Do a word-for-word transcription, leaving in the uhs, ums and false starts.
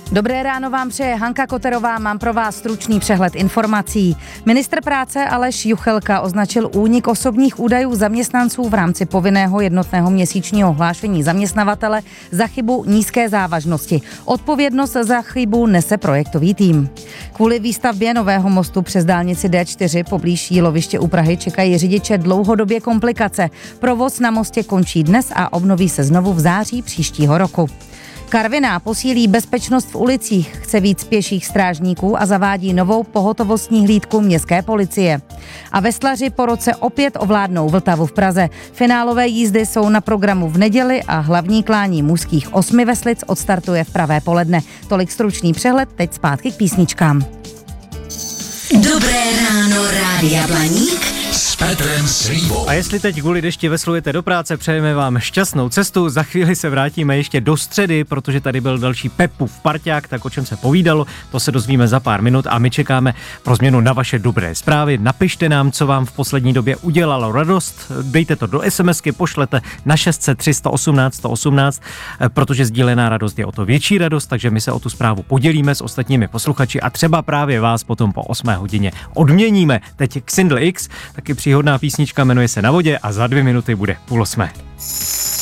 Dobré ráno vám přeje Hanka Koterová, mám pro vás stručný přehled informací. Ministr práce Aleš Juchelka označil únik osobních údajů zaměstnanců v rámci povinného jednotného měsíčního hlášení zaměstnavatele za chybu nízké závažnosti. Odpovědnost za chybu nese projektový tým. Kvůli výstavbě nového mostu přes dálnici D čtyři poblíž Jíloviště u Prahy čekají řidiče dlouhodobě komplikace. Provoz na mostě končí dnes a obnoví se znovu v září příštího roku. Karviná posílí bezpečnost v ulicích, chce víc pěších strážníků a zavádí novou pohotovostní hlídku městské policie. A veslaři po roce opět ovládnou Vltavu v Praze. Finálové jízdy jsou na programu v neděli a hlavní klání mužských osmi veslic odstartuje v pravé poledne. Tolik stručný přehled, teď zpátky k písničkám. Dobré ráno, Rádia Blaník s Petrem Slívou. A jestli teď kvůli dešti veslujete do práce, přejeme vám šťastnou cestu. Za chvíli se vrátíme ještě do středy, protože tady byl další Pepův parťák, tak o čem se povídalo, to se dozvíme za pár minut a my čekáme pro změnu na vaše dobré zprávy. Napište nám, co vám v poslední době udělalo radost, dejte to do SMSky, pošlete na šest set tři sto osmnáct sto osmnáct, protože sdílená radost je o to větší radost, takže my se o tu zprávu podělíme s ostatními posluchači a třeba právě vás potom po osmé hodině odměníme. Teď Xindl X, taky příhodná písnička, jmenuje se Na vodě a za dvě minuty bude půl osmé.